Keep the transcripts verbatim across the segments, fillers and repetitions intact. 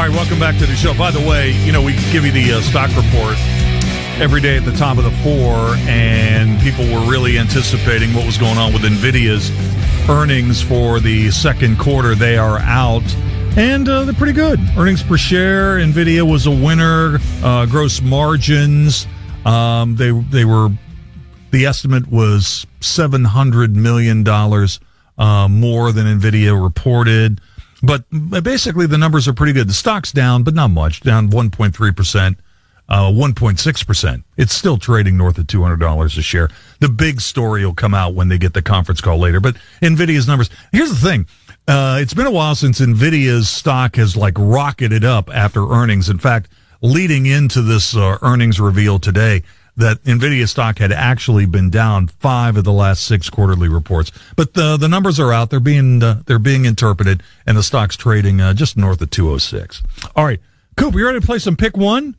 All right, welcome back to the show. By the way, you know, we give you the uh, stock report every day at the top of the four, and people were really anticipating what was going on with NVIDIA's earnings for the second quarter. They are out, and uh, they're pretty good. Earnings per share, NVIDIA was a winner. Uh, gross margins, um, they they were, the estimate was seven hundred million dollars uh, more than NVIDIA reported. But basically, the numbers are pretty good. The stock's down, but not much, down one point three percent, uh, one point six percent. It's still trading north of two hundred dollars a share. The big story will come out when they get the conference call later. But NVIDIA's numbers, here's the thing. Uh, it's been a while since NVIDIA's stock has, like, rocketed up after earnings. In fact, leading into this uh, earnings reveal today, that NVIDIA stock had actually been down five of the last six quarterly reports. But the the numbers are out. They're being uh, they're being interpreted, and the stock's trading uh, just north of two oh six. All right, Coop, you ready to play some Pick One?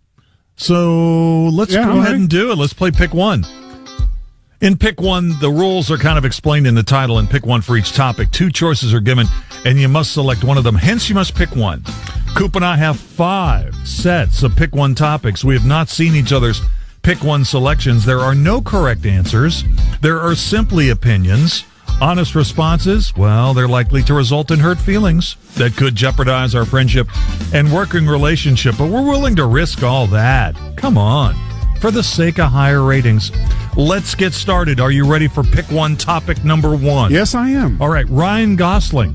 So let's yeah, go ahead and do it. Let's play Pick One. In Pick One, the rules are kind of explained in the title, and Pick One for each topic. Two choices are given, and you must select one of them. Hence, you must pick one. Coop and I have five sets of Pick One topics. We have not seen each other's Pick One selections. There are no correct answers. There are simply opinions. Honest responses, well, they're likely to result in hurt feelings that could jeopardize our friendship and working relationship, but we're willing to risk all that. Come on, for the sake of higher ratings. Let's get started. Are you ready for Pick One topic number one? Yes, I am. All right, Ryan Gosling.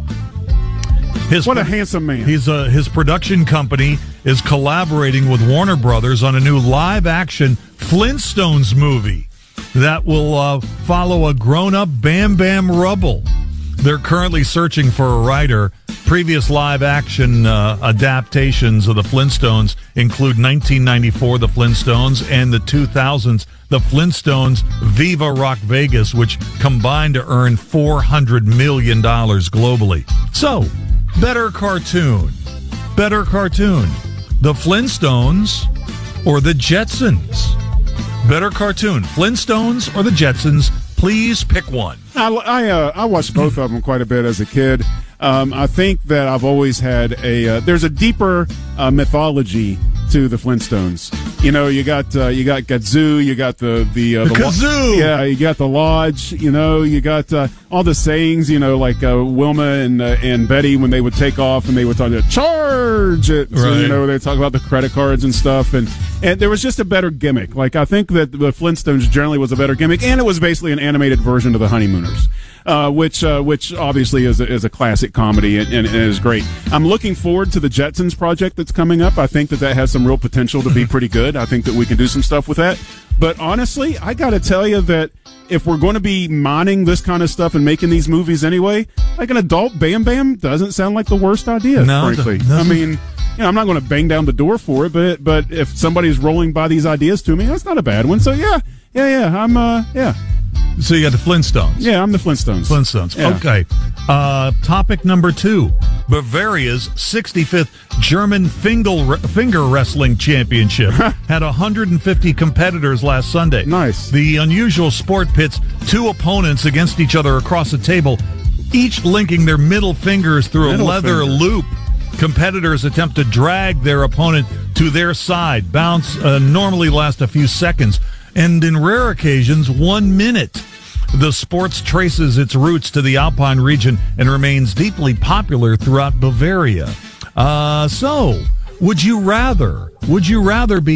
His what a handsome man. He's uh, his production company is collaborating with Warner Brothers on a new live-action Flintstones movie that will uh, follow a grown-up Bam Bam Rubble. They're currently searching for a writer. Previous live-action uh, adaptations of the Flintstones include nineteen ninety-four, The Flintstones, and the two thousands, The Flintstones Viva Rock Vegas, which combined to earn four hundred million dollars globally. So, better cartoon. Better cartoon. The Flintstones or the Jetsons? Better cartoon. Flintstones or the Jetsons? Please pick one. I, I, uh, I watched both of them quite a bit as a kid. Um, I think that I've always had a uh, there's a deeper uh, mythology to the Flintstones. You know, you got uh, you got Gadzoo, you got the the, uh, the, the kazoo, lo- yeah, you got the lodge. You know, you got uh, all the sayings. You know, like uh, Wilma and uh, and Betty when they would take off and they would talk to charge it. So, right. you know, they talk about the credit cards and stuff, and and there was just a better gimmick. Like I think that the Flintstones generally was a better gimmick, and it was basically an animated version of the Honeymooners. Uh, which uh, which obviously is a, is a classic comedy and, and, and is great. I'm looking forward to the Jetsons project that's coming up. I think that that has some real potential to be pretty good. I think that we can do some stuff with that. But honestly, I got to tell you that if we're going to be mining this kind of stuff and making these movies anyway, like an adult Bam Bam doesn't sound like the worst idea, no, frankly. I mean, you know, I'm not going to bang down the door for it, but but if somebody's rolling by these ideas to me, that's not a bad one. So yeah, yeah, yeah, I'm uh, yeah. So you got the Flintstones. Yeah, I'm the Flintstones. Flintstones. Yeah. Okay. Uh, topic number two. Bavaria's sixty-fifth German finger, finger wrestling championship had one hundred fifty competitors last Sunday. Nice. The unusual sport pits two opponents against each other across a table, each linking their middle fingers through Middle a leather finger. loop. Competitors attempt to drag their opponent to their side. Bounce uh, normally lasts a few seconds, and in rare occasions, one minute. The sports traces its roots to the Alpine region and remains deeply popular throughout Bavaria. Uh, so, would you rather, would you rather be